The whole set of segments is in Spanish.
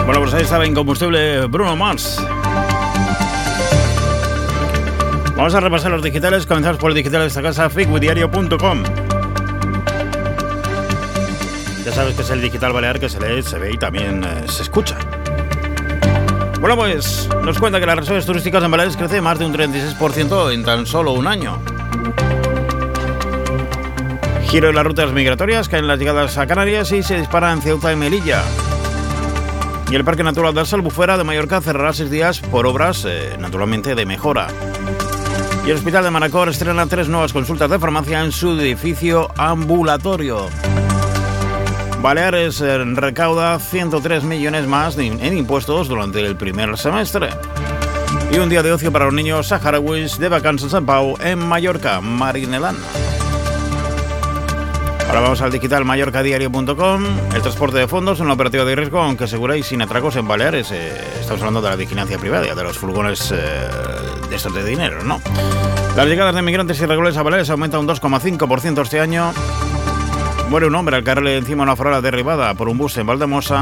Bueno, pues ahí estaba Incombustible Bruno Mars. Vamos a repasar los digitales. Comenzamos por el digital de esta casa, freakwithdiario.com. Ya sabes que es el digital balear que se lee, se ve y también se escucha. Bueno, pues nos cuenta que las reservas turísticas en Baleares crece más de un 36% en tan solo un año. Giro en las rutas migratorias, caen las llegadas a Canarias y se dispara en Ceuta y Melilla. Y el Parque Natural de Albufera de Mallorca cerrará 6 días por obras, naturalmente, de mejora. Y el Hospital de Manacor estrena 3 nuevas consultas de farmacia en su edificio ambulatorio. Baleares recauda 103 millones más en impuestos durante el primer semestre. Y un día de ocio para los niños saharauis de vacanzas en San Pau, en Mallorca, Marinelán. Ahora vamos al digital mallorcadiario.com. El transporte de fondos, una operativa de riesgo, aunque aseguráis sin atracos en Baleares. Estamos hablando de la vigilancia privada, de los furgones de estos de dinero, ¿no? Las llegadas de migrantes irregulares a Baleares aumentan un 2,5% este año. Muere un hombre al caerle encima una farola derribada por un bus en Valdemosa.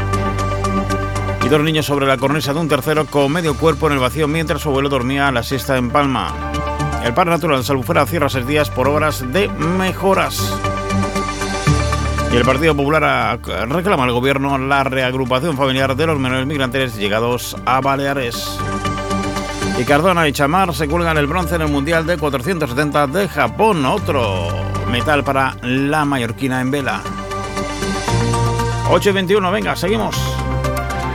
Y 2 niños sobre la cornisa de un tercero con medio cuerpo en el vacío mientras su abuelo dormía a la siesta en Palma. El Parque Natural de Albufera cierra 6 días por obras de mejoras. Y el Partido Popular reclama al gobierno la reagrupación familiar de los menores migrantes llegados a Baleares. Y Cardona y Chamar se cuelgan el bronce en el Mundial de 470 de Japón. Otro metal para la mallorquina en vela. 8:21, venga, seguimos.